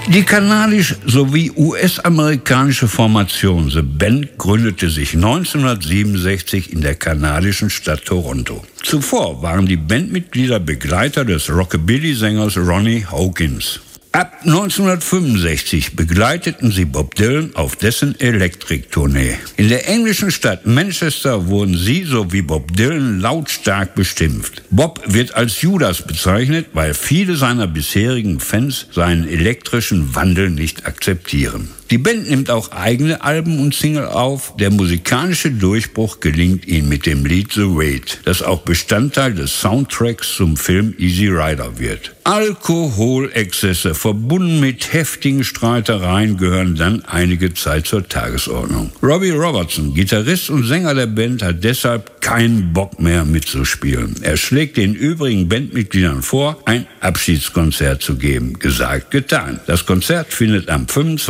Die kanadisch- sowie US-amerikanische Formation The Band gründete sich 1967 in der kanadischen Stadt Toronto. Zuvor waren die Bandmitglieder Begleiter des Rockabilly-Sängers Ronnie Hawkins. Ab 1965 begleiteten sie Bob Dylan auf dessen Electric-Tournee. In der englischen Stadt Manchester wurden sie sowie Bob Dylan lautstark beschimpft. Bob wird als Judas bezeichnet, weil viele seiner bisherigen Fans seinen elektrischen Wandel nicht akzeptieren. Die Band nimmt auch eigene Alben und Single auf. Der musikalische Durchbruch gelingt ihnen mit dem Lied The Wait, das auch Bestandteil des Soundtracks zum Film Easy Rider wird. Alkoholexzesse verbunden mit heftigen Streitereien gehören dann einige Zeit zur Tagesordnung. Robbie Robertson, Gitarrist und Sänger der Band, hat deshalb keinen Bock mehr mitzuspielen. Er schlägt den übrigen Bandmitgliedern vor, ein Abschiedskonzert zu geben. Gesagt, getan. Das Konzert findet am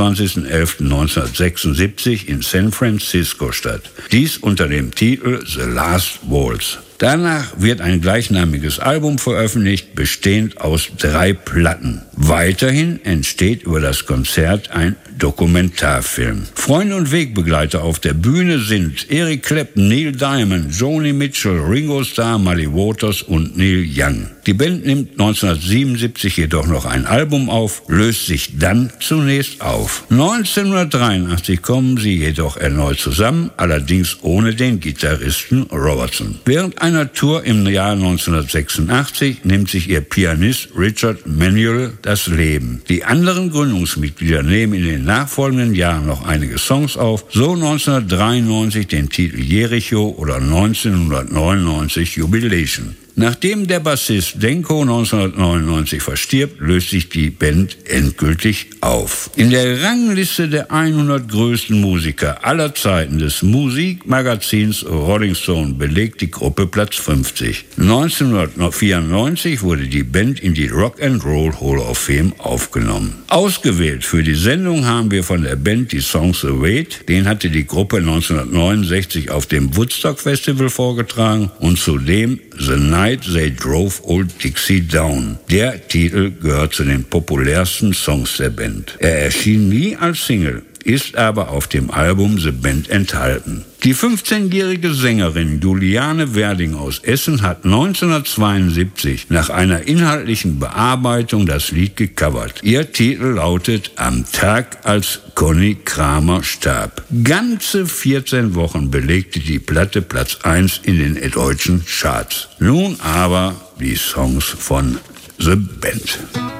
25.11.1976 in San Francisco statt. Dies unter dem Titel The Last Waltz. Danach wird ein gleichnamiges Album veröffentlicht, bestehend aus 3 Platten. Weiterhin entsteht über das Konzert ein Dokumentarfilm. Freunde und Wegbegleiter auf der Bühne sind Eric Clapton, Neil Diamond, Joni Mitchell, Ringo Starr, Muddy Waters und Neil Young. Die Band nimmt 1977 jedoch noch ein Album auf, löst sich dann zunächst auf. 1983 kommen sie jedoch erneut zusammen, allerdings ohne den Gitarristen Robertson. Während einer Tour im Jahr 1986 nimmt sich ihr Pianist Richard Manuel das Leben. Die anderen Gründungsmitglieder nehmen in den nachfolgenden Jahren noch einige Songs auf, so 1993 den Titel Jericho oder 1999 Jubilation. Nachdem der Bassist Denko 1999 verstirbt, löst sich die Band endgültig auf. In der Rangliste der 100 größten Musiker aller Zeiten des Musikmagazins Rolling Stone belegt die Gruppe Platz 50. 1994 wurde die Band in die Rock and Roll Hall of Fame aufgenommen. Ausgewählt für die Sendung haben wir von der Band die Song The Wait. Den hatte die Gruppe 1969 auf dem Woodstock Festival vorgetragen und zudem The Night They Drove Old Dixie Down. Der Titel gehört zu den populärsten Songs der Band. Er erschien nie als Single, ist aber auf dem Album The Band enthalten. Die 15-jährige Sängerin Juliane Werding aus Essen hat 1972 nach einer inhaltlichen Bearbeitung das Lied gecovert. Ihr Titel lautet Am Tag, als Conny Kramer starb. Ganze 14 Wochen belegte die Platte Platz 1 in den deutschen Charts. Nun aber die Songs von The Band.